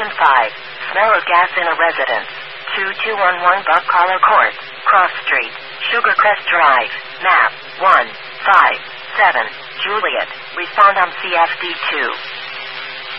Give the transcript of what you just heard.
Item 5. Smell of gas in a residence. 2211 Buck Collar Court, Cross Street, Sugarcrest Drive, Map 157, Juliet. Respond on CFD 2.